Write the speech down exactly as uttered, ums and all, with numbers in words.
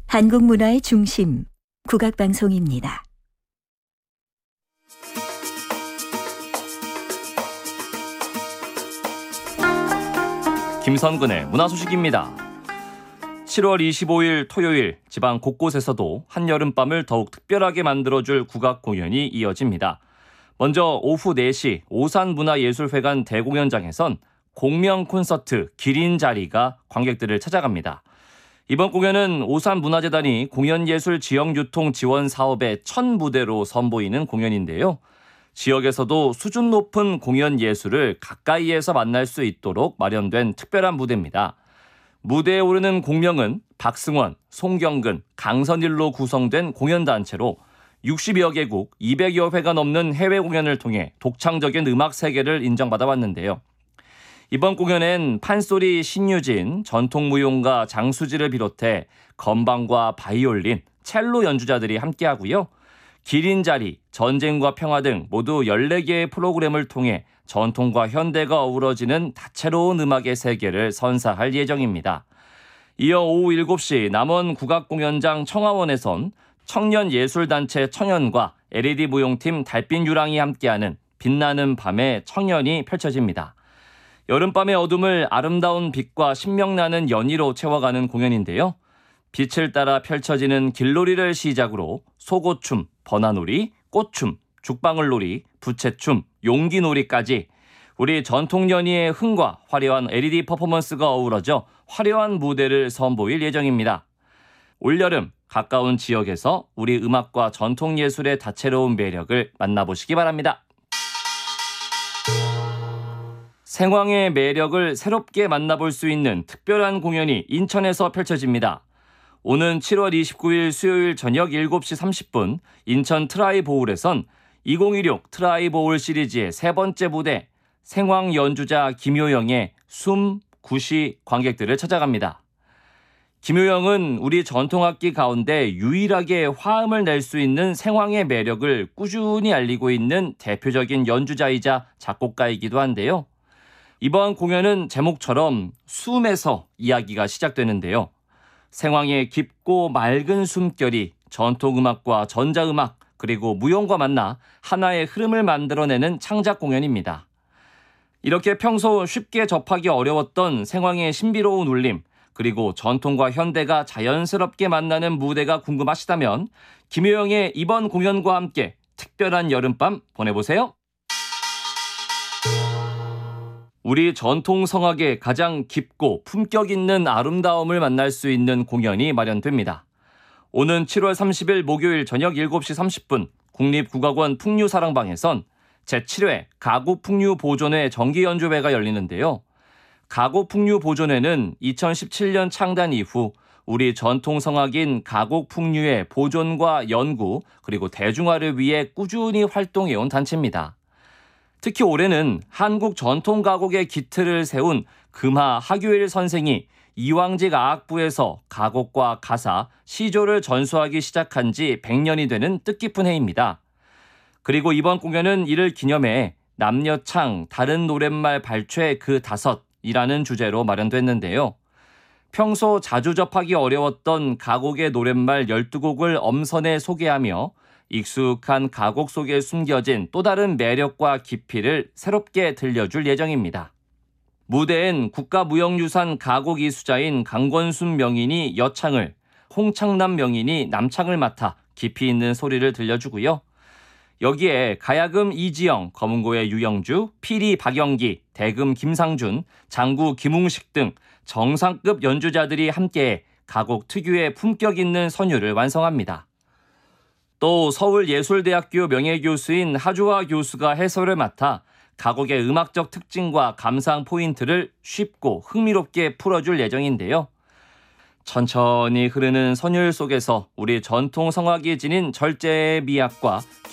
한국 문화의 중심, 국악방송입니다. 김선근의 문화소식입니다. 칠월 이십오일 토요일 지방 곳곳에서도 한여름밤을 더욱 특별하게 만들어줄 국악 공연이 이어집니다. 먼저 오후 네 시 오산문화예술회관 대공연장에선 공명 콘서트 기린자리가 관객들을 찾아갑니다. 이번 공연은 오산문화재단이 공연예술 지역유통 지원 사업의 첫 무대로 선보이는 공연인데요. 지역에서도 수준 높은 공연예술을 가까이에서 만날 수 있도록 마련된 특별한 무대입니다. 무대에 오르는 공명은 박승원, 송경근, 강선일로 구성된 공연단체로 육십여 개국 이백여 회가 넘는 해외 공연을 통해 독창적인 음악 세계를 인정받아 왔는데요. 이번 공연엔 판소리 신유진, 전통무용가 장수지를 비롯해 건반과 바이올린, 첼로 연주자들이 함께하고요. 기린자리, 전쟁과 평화 등 모두 열네 개의 프로그램을 통해 전통과 현대가 어우러지는 다채로운 음악의 세계를 선사할 예정입니다. 이어 오후 일곱 시 남원 국악공연장 청하원에선 청년예술단체 청년과 엘이디 무용팀 달빛 유랑이 함께하는 빛나는 밤의 청년이 펼쳐집니다. 여름밤의 어둠을 아름다운 빛과 신명나는 연희로 채워가는 공연인데요. 빛을 따라 펼쳐지는 길놀이를 시작으로 속옷춤, 버나놀이, 꽃춤, 죽방울놀이, 부채춤, 용기놀이까지 우리 전통 연희의 흥과 화려한 엘이디 퍼포먼스가 어우러져 화려한 무대를 선보일 예정입니다. 올여름 가까운 지역에서 우리 음악과 전통 예술의 다채로운 매력을 만나보시기 바랍니다. 생황의 매력을 새롭게 만나볼 수 있는 특별한 공연이 인천에서 펼쳐집니다. 오는 칠월 이십구일 수요일 저녁 일곱 시 삼십 분 인천 트라이보울에선 이천십육 트라이보울 시리즈의 세 번째 무대 생황 연주자 김효영의 숨, 굿이 관객들을 찾아갑니다. 김효영은 우리 전통악기 가운데 유일하게 화음을 낼 수 있는 생황의 매력을 꾸준히 알리고 있는 대표적인 연주자이자 작곡가이기도 한데요. 이번 공연은 제목처럼 숨에서 이야기가 시작되는데요. 생황의 깊고 맑은 숨결이 전통음악과 전자음악 그리고 무용과 만나 하나의 흐름을 만들어내는 창작 공연입니다. 이렇게 평소 쉽게 접하기 어려웠던 생황의 신비로운 울림 그리고 전통과 현대가 자연스럽게 만나는 무대가 궁금하시다면 김효영의 이번 공연과 함께 특별한 여름밤 보내보세요. 우리 전통 성악의 가장 깊고 품격 있는 아름다움을 만날 수 있는 공연이 마련됩니다. 오는 칠월 삼십일 목요일 저녁 일곱 시 삼십 분 국립국악원 풍류사랑방에선 제칠 회 가곡풍류보존회 정기연주회가 열리는데요. 가곡풍류보존회는 이천십칠 년 창단 이후 우리 전통 성악인 가곡풍류의 보존과 연구 그리고 대중화를 위해 꾸준히 활동해온 단체입니다. 특히 올해는 한국 전통 가곡의 기틀을 세운 금하 하규일 선생이 이왕직 아악부에서 가곡과 가사, 시조를 전수하기 시작한 지 백 년이 되는 뜻깊은 해입니다. 그리고 이번 공연은 이를 기념해 남녀창 다른 노랫말 발췌 그 다섯이라는 주제로 마련됐는데요. 평소 자주 접하기 어려웠던 가곡의 노랫말 열두 곡을 엄선해 소개하며 익숙한 가곡 속에 숨겨진 또 다른 매력과 깊이를 새롭게 들려줄 예정입니다. 무대엔 국가무형유산 가곡이수자인 강권순 명인이 여창을, 홍창남 명인이 남창을 맡아 깊이 있는 소리를 들려주고요. 여기에 가야금 이지영, 검은고의 유영주, 피리 박영기, 대금 김상준, 장구 김웅식 등 정상급 연주자들이 함께 가곡 특유의 품격 있는 선율을 완성합니다. 또 서울예술대학교 명예교수인 하주화 교수가 해설을 맡아 가곡의 음악적 특징과 감상 포인트를 쉽고 흥미롭게 풀어줄 예정인데요. 천천히 흐르는 선율 속에서 우리 전통 성악이 지닌 절제의 미학과